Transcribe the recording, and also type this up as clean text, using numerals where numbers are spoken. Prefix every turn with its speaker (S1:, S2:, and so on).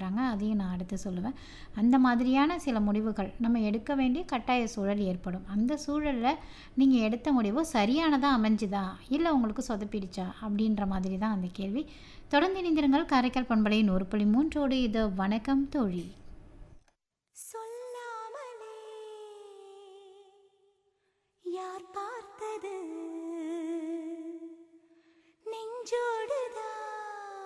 S1: கேட்குறாங்க. அதையும் நான் அடுத்து சொல்லுவேன். அந்த மாதிரியான சில முடிவுகள் நம்ம எடுக்க வேண்டிய கட்டாய சூழல் ஏற்படும். அந்த சூழலில் நீங்கள் எடுத்த முடிவு சரியானதா அமைஞ்சுதா இல்லை உங்களுக்கு சொதப்பிடுச்சா அப்படின்ற மாதிரி தான் அந்த கேள்வி. தொடர்ந்து இணைந்திருங்கள் காரைக்கால் பண்பலை 100.3 இது வணக்கம் தோழி.
S2: சொல்லாமலே யார் பார்த்தது